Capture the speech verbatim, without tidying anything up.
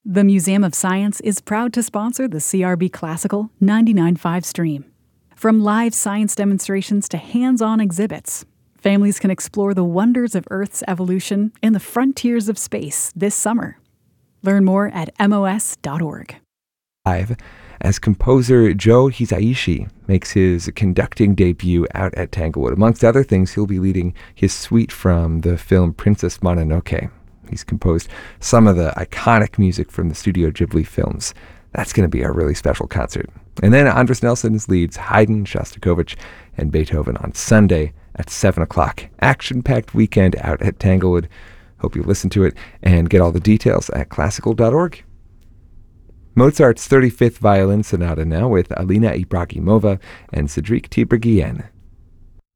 The Museum of Science is proud to sponsor the C R B Classical ninety-nine point five stream. From live science demonstrations to hands-on exhibits, families can explore the wonders of Earth's evolution and the frontiers of space this summer. Learn more at M O S dot org. Live, as composer Joe Hisaishi makes his conducting debut out at Tanglewood. Amongst other things, he'll be leading his suite from the film Princess Mononoke. He's composed some of the iconic music from the Studio Ghibli films. That's going to be a really special concert. And then Andres Nelson leads Haydn, Shostakovich, and Beethoven on Sunday at seven o'clock. Action-packed weekend out at Tanglewood. Hope you listen to it and get all the details at classical dot org. Mozart's thirty-fifth Violin Sonata now with Alina Ibragimova and Cedric Tiberghien.